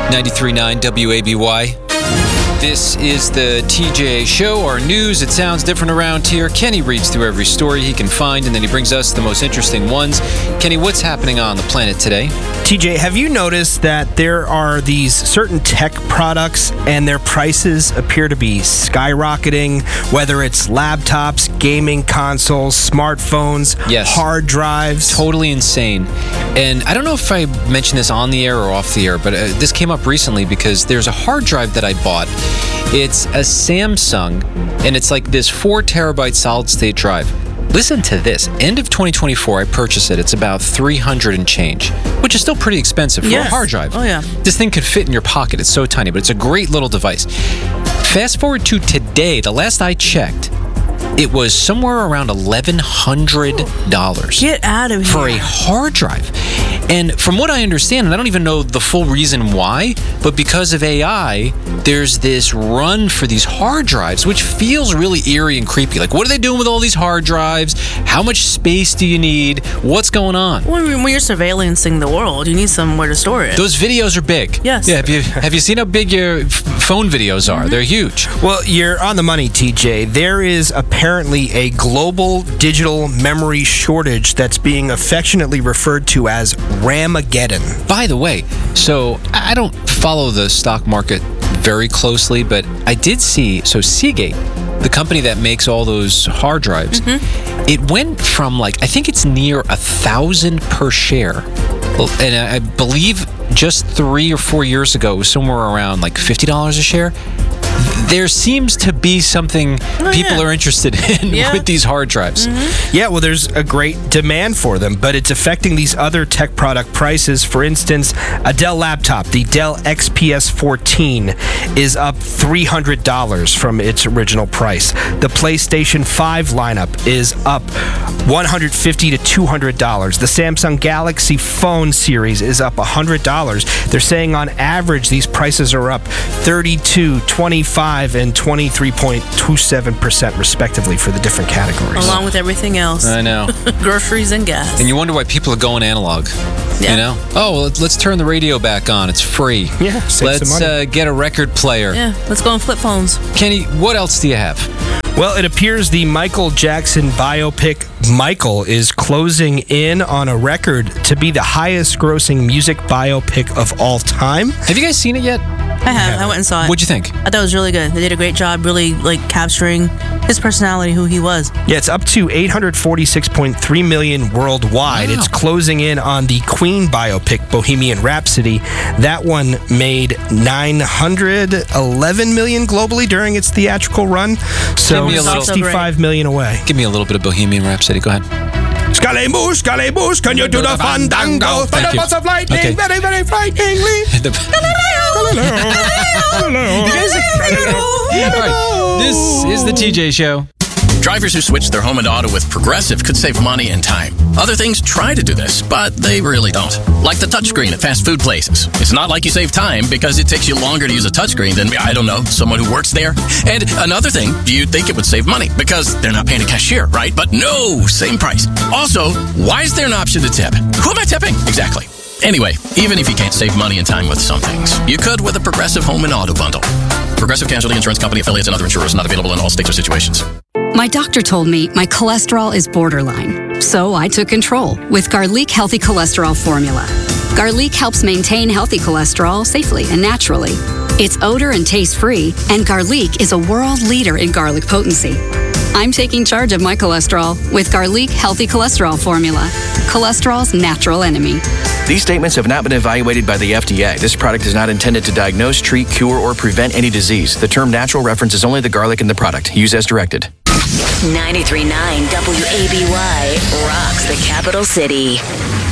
93.9 WABY. This is the TJ Show, our news. It sounds different around here. Kenny reads through every story he can find, and then he brings us the most interesting ones. Kenny, what's happening on the planet today? TJ, have you noticed that there are these certain tech products and their prices appear to be skyrocketing, whether it's laptops, gaming consoles, smartphones, yes, hard drives? Totally insane. And I don't know if I mentioned this on the air or off the air, but this came up recently because there's a hard drive that I bought. It's a Samsung, and it's like this 4 terabyte solid-state drive. Listen to this. End of 2024, I purchased it. It's about $300 and change, which is still pretty expensive for a hard drive. Oh, yeah. This thing could fit in your pocket. It's so tiny, but it's a great little device. Fast forward to today. The last I checked, it was somewhere around $1,100. Get out of here. For a hard drive. And from what I understand, and I don't even know the full reason why, but because of AI, there's this run for these hard drives, which feels really eerie and creepy. Like, what are they doing with all these hard drives? How much space do you need? What's going on? When you're surveillancing the world, you need somewhere to store it. Those videos are big. Yes. Yeah, have you seen how big your phone videos are? Mm-hmm. They're huge. Well, you're on the money, TJ. There is apparently a global digital memory shortage that's being affectionately referred to as Ramageddon. By the way, so I don't follow the stock market very closely, but I did see, so Seagate, the company that makes all those hard drives, it went from I think it's near 1,000 per share. And I believe just 3 or 4 years ago, it was somewhere around $50 a share. There seems to be something people are interested in with these hard drives. Yeah, well, there's a great demand for them, but it's affecting these other tech product prices. For instance, a Dell laptop, the Dell XPS 14, is up $300 from its original price. The PlayStation 5 lineup is up $150 to $200. The Samsung Galaxy Phone series is up $100. They're saying on average these prices are up 32, 25, and 23.27% respectively for the different categories. Along with everything else. I know. Groceries and gas. And you wonder why people are going analog. Yeah. You know? Oh, well, let's turn the radio back on. It's free. Yeah, save some money. Let's get a record player. Yeah, let's go on flip phones. Kenny, what else do you have? Well, it appears the Michael Jackson biopic Michael is closing in on a record to be the highest grossing music biopic of all time. Have you guys seen it yet? I have. I went and saw it. What'd you think? I thought it was really good. They did a great job really capturing his personality, who he was. Yeah, it's up to $846.3 million worldwide. Wow. It's closing in on the Queen biopic Bohemian Rhapsody. That one made $911 million globally during its theatrical run. So $65 million away. Give me a little bit of Bohemian Rhapsody. Go ahead. Scalamboosh, scalamboosh, can you do the fandango? Thank you. Thunderbolts of lightning, Okay. very, very frighteningly. All right, this is the TJ Show. Drivers who switch their home and auto with Progressive could save money and time. Other things try to do this, but they really don't. Like the touchscreen at fast food places. It's not like you save time because it takes you longer to use a touchscreen than, I don't know, someone who works there. And another thing, you'd think it would save money because they're not paying a cashier, right? But no, same price. Also, why is there an option to tip? Who am I tipping? Exactly. Anyway, even if you can't save money and time with some things, you could with a Progressive Home and Auto Bundle. Progressive Casualty Insurance Company, affiliates, and other insurers, not available in all states or situations. My doctor told me my cholesterol is borderline, so I took control with Garlic Healthy Cholesterol Formula. Garlic helps maintain healthy cholesterol safely and naturally. It's odor and taste-free, and Garlic is a world leader in garlic potency. I'm taking charge of my cholesterol with Garlic Healthy Cholesterol Formula, cholesterol's natural enemy. These statements have not been evaluated by the FDA. This product is not intended to diagnose, treat, cure, or prevent any disease. The term natural references only the garlic in the product. Use as directed. 93.9 WABY rocks the capital city.